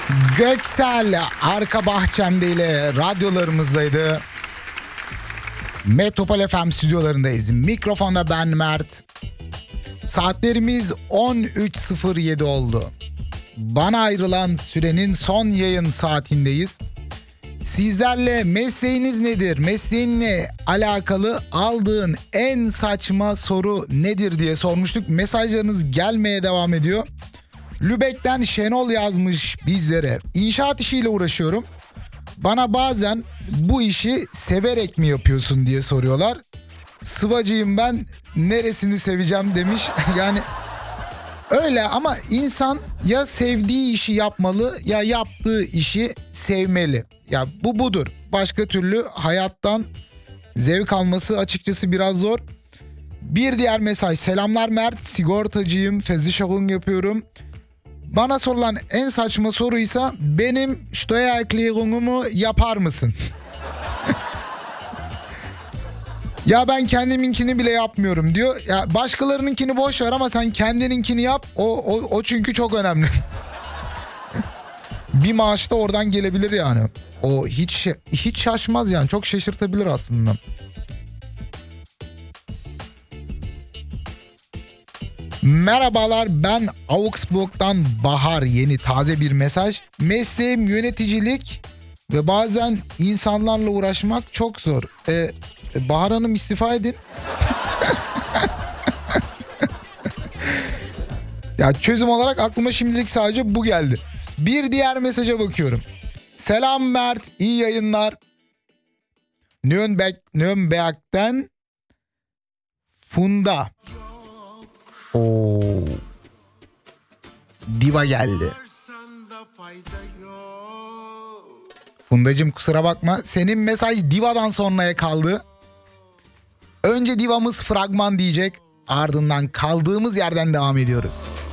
Göksel arka bahçemde ile radyolarımızdaydı. Metropol FM stüdyolarındayız. Mikrofonda ben Mert. Saatlerimiz 13.07 oldu. Bana ayrılan sürenin son yayın saatindeyiz. Sizlerle mesleğiniz nedir? Mesleğinle alakalı aldığın en saçma soru nedir diye sormuştuk. Mesajlarınız gelmeye devam ediyor. Lübeck'ten Şenol yazmış bizlere. İnşaat işiyle uğraşıyorum. Bana bazen bu işi severek mi yapıyorsun diye soruyorlar. Sıvacıyım ben, neresini seveceğim demiş. Yani öyle ama insan ya sevdiği işi yapmalı ya yaptığı işi sevmeli. Ya bu budur. Başka türlü hayattan zevk alması açıkçası biraz zor. Bir diğer mesaj. Selamlar Mert, sigortacıyım, Versicherung yapıyorum. Bana sorulan en saçma soruysa benim Steuererklärung'umu yapar mısın? Ya ben kendiminkini bile yapmıyorum diyor. Ya başkalarınınkini boş ver ama sen kendininkini yap. O çünkü çok önemli. Bir maaş da oradan gelebilir yani. O hiç şaşmaz yani. Çok şaşırtabilir aslında. Merhabalar, ben Augsburg'dan Bahar. Yeni taze bir mesaj. Mesleğim yöneticilik ve bazen insanlarla uğraşmak çok zor. Bahar Hanım istifa edin. Ya çözüm olarak aklıma şimdilik sadece bu geldi. Bir diğer mesaja bakıyorum. Selam Mert, iyi yayınlar. Nürnberg'den Funda. Oo. Diva geldi. Fundacığım kusura bakma. Senin mesaj Diva'dan sonraya kaldı. Önce Diva'mız fragman diyecek. Ardından kaldığımız yerden devam ediyoruz.